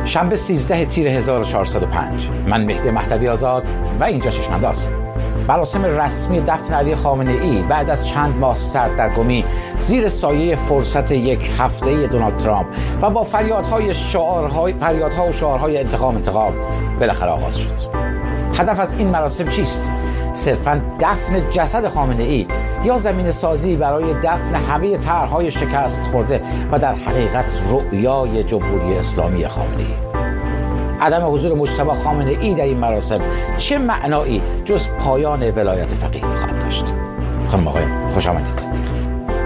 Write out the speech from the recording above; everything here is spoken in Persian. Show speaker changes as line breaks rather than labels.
شنبه 13 تیر 1405. من مهدی مهدوی آزاد و اینجا چشم‌انداز. مراسم رسمی دفن علی خامنه‌ای بعد از چند ماه سردرگمی زیر سایه فرصت یک هفته دونالد ترامپ و با فریادها و شعارهای انتقام بالاخره آغاز شد. هدف از این مراسم چیست؟ صرفاً دفن جسد خامنه‌ای یا زمین سازی برای دفن همه طرح‌های شکست خورده و در حقیقت رؤیای جمهوری اسلامی خامنه‌ای؟ عدم حضور مجتبی خامنه‌ای در این مراسم چه معنایی جز پایان ولایت فقیه خواهد داشت؟ خانم آقایان خوش آمدید.